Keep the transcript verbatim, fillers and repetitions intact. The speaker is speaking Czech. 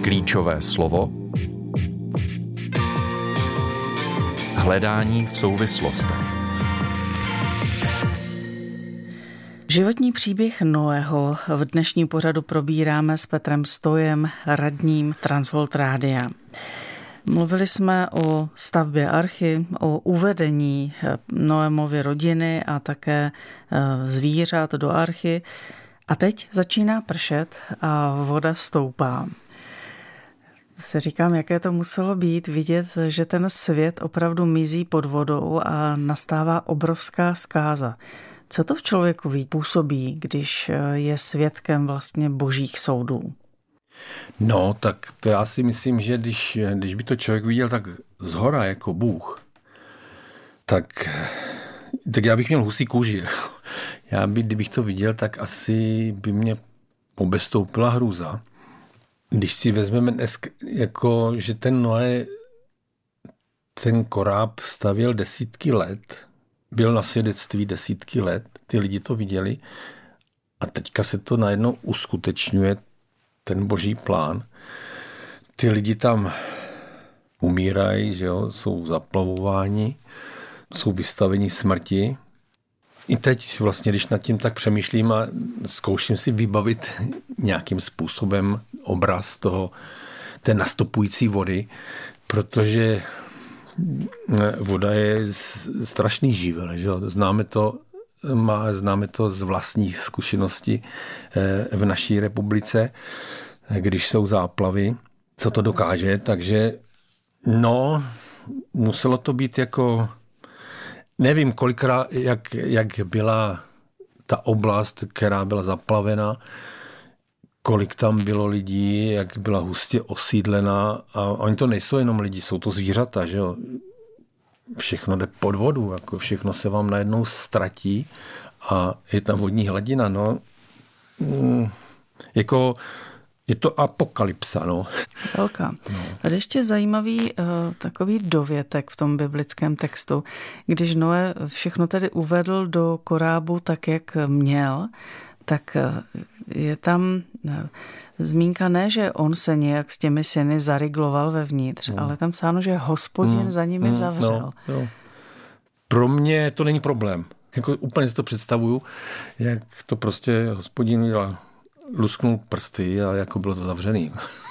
Klíčové slovo hledání v souvislostech. Životní příběh Noého v dnešním pořadu probíráme s Petrem Stojem, radním Transworld Rádia. Mluvili jsme o stavbě archy, o uvedení Noémovy rodiny a také zvířat do archy. A teď začíná pršet a voda stoupá. Se říkám, jaké to muselo být vidět, že ten svět opravdu mizí pod vodou a nastává obrovská zkáza. Co to v člověku působí, když je svědkem vlastně božích soudů? No, tak to já si myslím, že když, když by to člověk viděl tak zhora jako Bůh, tak, tak já bych měl husí kůži. Já by, kdybych to viděl, tak asi by mě obestoupila hrůza. Když si vezmeme dnes, jako, že ten Noé ten koráb stavěl desítky let, byl na svědectví desítky let, ty lidi to viděli a teďka se to najednou uskutečňuje, ten boží plán. Ty lidi tam umírají, že jo, jsou zaplavováni, jsou vystaveni smrti. I teď vlastně, když nad tím tak přemýšlím a zkouším si vybavit nějakým způsobem obraz toho, té nastupující vody, protože voda je strašný živel, že jo? Známe to, má, známe to z vlastních zkušeností v naší republice, když jsou záplavy, co to dokáže, takže no, muselo to být jako, nevím kolikrát, jak, jak byla ta oblast, která byla zaplavena, kolik tam bylo lidí, jak byla hustě osídlená a oni to nejsou jenom lidi, jsou to zvířata, že jo. Všechno jde pod vodu, jako všechno se vám najednou ztratí a je tam vodní hladina, no. Mm, jako je to apokalypsa, no. Velká. No. Tady ještě zajímavý uh, takový dovětek v tom biblickém textu, když Noé všechno tedy uvedl do korábu tak, jak měl, tak je tam zmínka ne, že on se nějak s těmi syny zarigloval vevnitř, mm. ale tam psáno, že Hospodin mm. za nimi mm. zavřel. No, no. Pro mě to není problém. Jako úplně si to představuju, jak to prostě Hospodin lusknul prsty a jako bylo to zavřený.